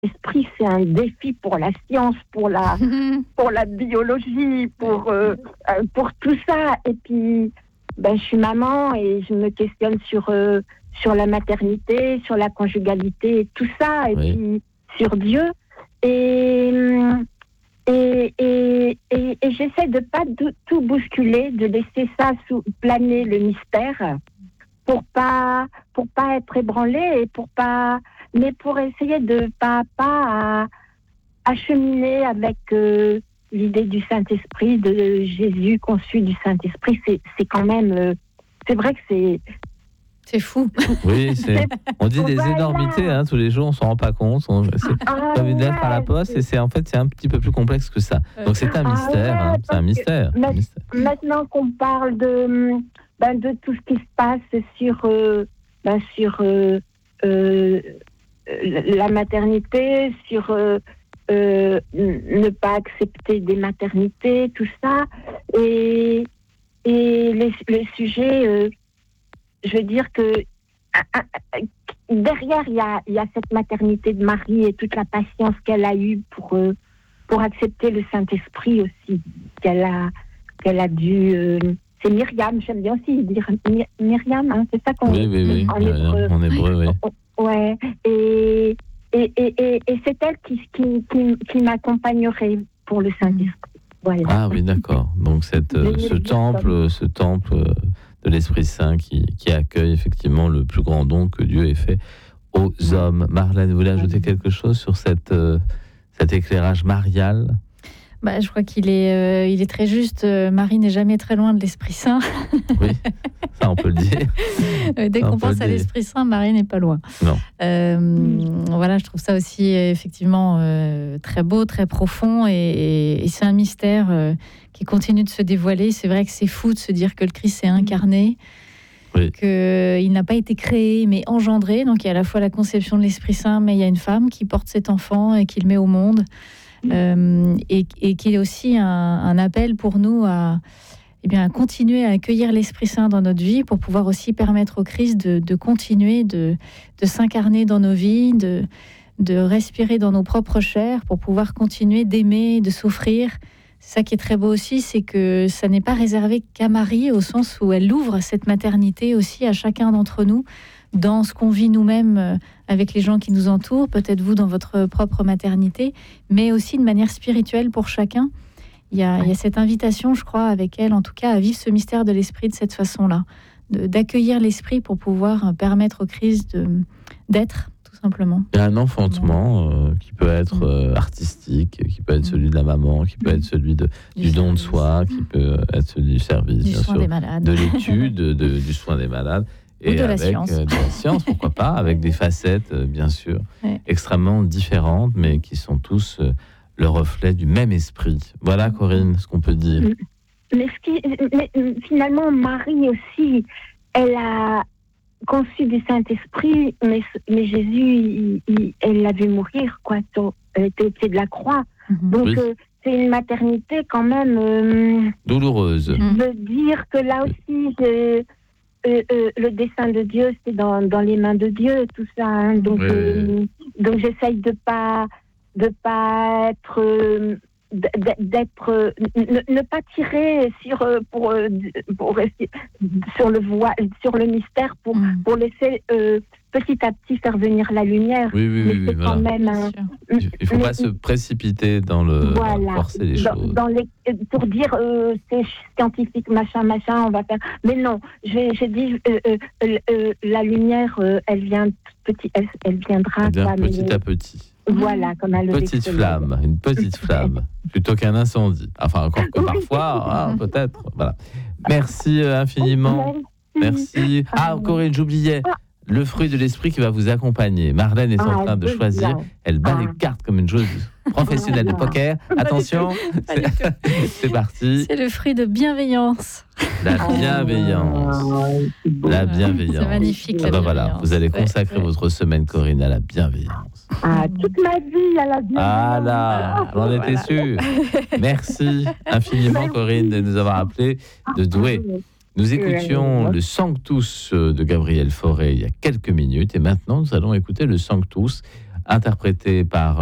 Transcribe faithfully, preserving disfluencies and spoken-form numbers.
Saint-Esprit, c'est un défi pour la science, pour la, pour la biologie, pour, euh, euh, pour tout ça. Et puis, ben, je suis maman et je me questionne sur, euh, sur la maternité, sur la conjugalité, tout ça, et Oui. puis sur Dieu. Et, et, et, et, et j'essaie de ne pas de, tout bousculer, de laisser ça sous, planer le mystère pour pas, pour pas être ébranlé et pour pas... mais pour essayer de pas à pas à, à cheminer avec euh, l'idée du Saint-Esprit, de Jésus conçu du Saint-Esprit, c'est, c'est quand même... Euh, c'est vrai que c'est... C'est fou. Oui, c'est, on dit des Voilà. énormités hein, tous les jours, on s'en rend pas compte. On, c'est Ah comme une lettre ouais, à la poste, c'est- et c'est en fait c'est un petit peu plus complexe que ça. Donc c'est un Ah mystère, ouais, hein, c'est un parce que mystère. ma- un mystère. Maintenant qu'on parle de, ben, de tout ce qui se passe sur, euh, ben, sur euh, euh, la maternité, sur euh, euh, ne pas accepter des maternités, tout ça, et, et les, les sujets, euh, je veux dire que ah, ah, ah, derrière, il y a, il y a cette maternité de Marie et toute la patience qu'elle a eue pour, euh, pour accepter le Saint-Esprit aussi, qu'elle a, qu'elle a dû... euh, c'est Myriam, j'aime bien aussi dire My- Myriam, hein, c'est ça qu'on Oui, oui, oui. en euh, hébreu. En hébreu, oui. Ouais, et, et, et, et, et c'est elle qui, qui, qui, qui m'accompagnerait pour le Saint-Esprit. Voilà. Ah oui, d'accord. Donc cette, euh, ce temple, ce temple euh, de l'Esprit Saint qui, qui accueille effectivement le plus grand don que Dieu ait fait aux hommes. Marlène, vous voulez ajouter quelque chose sur cette, euh, cet éclairage marial ? Bah, je crois qu'il est, euh, il est très juste. Euh, Marie n'est jamais très loin de l'Esprit Saint. Oui, ça on peut le dire. Euh, Dès Ça, on qu'on peut pense le à dire. l'Esprit Saint, Marie n'est pas loin. Non. Euh, voilà, je trouve ça aussi euh, effectivement euh, très beau, très profond, et, et, et c'est un mystère euh, qui continue de se dévoiler. C'est vrai que c'est fou de se dire que le Christ s'est incarné, Oui. qu'il n'a pas été créé mais engendré. Donc il y a à la fois la conception de l'Esprit Saint, mais il y a une femme qui porte cet enfant et qui le met au monde. Euh, et, et qui est aussi un, un appel pour nous à, eh bien, à continuer à accueillir l'Esprit Saint dans notre vie pour pouvoir aussi permettre au Christ de, de continuer de, de s'incarner dans nos vies, de, de respirer dans nos propres chairs pour pouvoir continuer d'aimer, de s'offrir. C'est ça qui est très beau aussi, c'est que ça n'est pas réservé qu'à Marie, au sens où elle ouvre cette maternité aussi à chacun d'entre nous, dans ce qu'on vit nous-mêmes avec les gens qui nous entourent, peut-être vous dans votre propre maternité, mais aussi de manière spirituelle pour chacun. Il y a, il y a cette invitation, je crois, avec elle, en tout cas, à vivre ce mystère de l'esprit de cette façon-là, de, d'accueillir l'esprit pour pouvoir permettre au Christ de, d'être, tout simplement. Il y a un enfantement euh, qui peut être euh, artistique, qui peut être celui de la maman, qui peut être celui de, du, du don de soi, qui peut être celui du service, du bien soin sûr, des malades, de l'étude, de, du soin des malades. Et de la avec science. euh, de la science, pourquoi pas, avec des facettes, euh, bien sûr, Ouais. extrêmement différentes, mais qui sont tous euh, le reflet du même esprit. Voilà, Corinne, ce qu'on peut dire. Mais, ce qui, mais finalement, Marie aussi, elle a conçu du Saint-Esprit, mais, mais Jésus, il, il, elle l'a vu mourir, quoi. Sur, elle était au pied de la croix. Mm-hmm. Donc, Oui. euh, c'est une maternité quand même... Euh, Douloureuse. je veux dire que là aussi, je, euh, euh, le dessein de Dieu, c'est dans, dans les mains de Dieu, tout ça. Hein. Donc, Oui, euh, donc, j'essaye de pas, de pas être... Euh, d'être euh, ne, ne pas tirer sur euh, pour, euh, pour rester sur le voile, sur le mystère pour Mm. pour laisser euh, petit à petit faire venir la lumière. Oui, oui, Mais oui, c'est oui, quand voilà. même un, Il ne faut mais- pas se précipiter dans le voilà, dans forcer les dans, choses. dans les, pour dire euh, c'est scientifique, machin, machin, on va faire. Mais non, j'ai, j'ai dit euh, euh, euh, la lumière, euh, elle vient petit, elle, elle viendra. Eh bien, quoi, petit mais- à petit. Voilà, comme un Une lever de petite soleil. flamme, une petite flamme, plutôt qu'un incendie. Enfin, encore que Oui. parfois, hein, peut-être. Voilà. Merci euh, infiniment. Merci. Ah, Corinne, j'oubliais. Le fruit de l'esprit qui va vous accompagner. Marlène est en Ah, train de oui, choisir. là. Elle bat Ah. les cartes comme une joueuse professionnelle de poker. Attention, Pas du c'est, c'est parti. C'est le fruit de bienveillance. La bienveillance. La bienveillance. C'est magnifique, Ah la bah voilà, bienveillance. vous allez Ouais, consacrer ouais. votre semaine, Corinne, à la bienveillance. Ah, toute ma vie à la bienveillance. Ah là, j'en étais Voilà. sûr. Merci infiniment, Corinne, de nous avoir appelés de Douai. Nous écoutions le Sanctus de Gabriel Fauré il y a quelques minutes et maintenant nous allons écouter le Sanctus interprété par